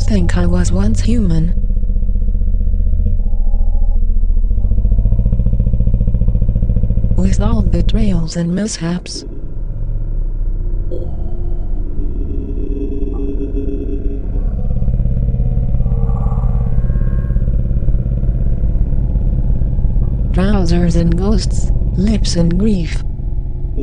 think I was once human. With all betrayals and mishaps. Trousers and ghosts, lips and grief.